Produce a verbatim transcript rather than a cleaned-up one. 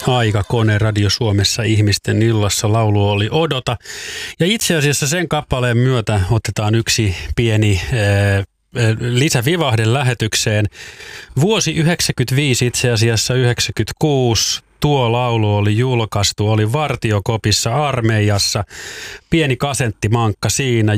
Aikakone Radio Suomessa ihmisten illassa. Laulu oli Odota. Ja itse asiassa sen kappaleen myötä otetaan yksi pieni ää, lisävivahde lähetykseen. Vuosi yhdeksänkymmentäviisi, itse asiassa yhdeksänkymmentäkuusi. Tuo laulu oli julkaistu, oli Vartiokopissa armeijassa. Pieni kasenttimankka siinä.